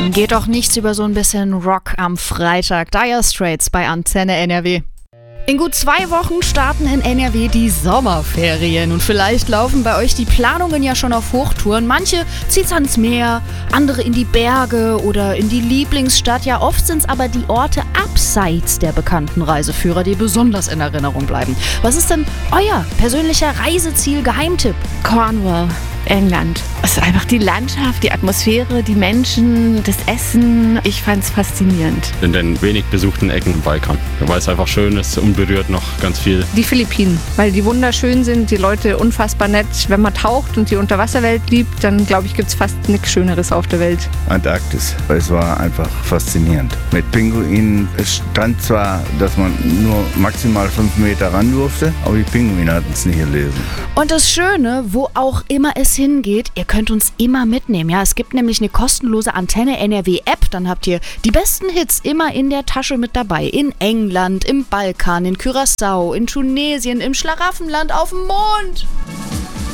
Geht doch nichts über so ein bisschen Rock am Freitag. Dire Straits bei Antenne NRW. In gut 2 Wochen starten in NRW die Sommerferien und vielleicht laufen bei euch die Planungen ja schon auf Hochtouren. Manche zieht's ans Meer, andere in die Berge oder in die Lieblingsstadt. Ja, oft sind's aber die Orte abseits der bekannten Reiseführer, die besonders in Erinnerung bleiben. Was ist denn euer persönlicher Reiseziel-Geheimtipp? Cornwall, England. Es ist einfach die Landschaft, die Atmosphäre, die Menschen, das Essen. Ich fand es faszinierend. In den wenig besuchten Ecken im Balkan, weil es einfach schön ist, unberührt noch ganz viel. Die Philippinen, weil die wunderschön sind, die Leute unfassbar nett. Wenn man taucht und die Unterwasserwelt liebt, dann glaube ich, gibt es fast nichts Schöneres auf der Welt. Antarktis, es war einfach faszinierend. Mit Pinguinen, es stand zwar, dass man nur maximal 5 Meter ran durfte, aber die Pinguine hatten es nicht gelesen. Und das Schöne, wo auch immer es hingeht, ihr könnt uns immer mitnehmen. Ja, es gibt nämlich eine kostenlose Antenne NRW App, dann habt ihr die besten Hits immer in der Tasche mit dabei. In England, im Balkan, in Curaçao, in Tunesien, im Schlaraffenland, auf dem Mond.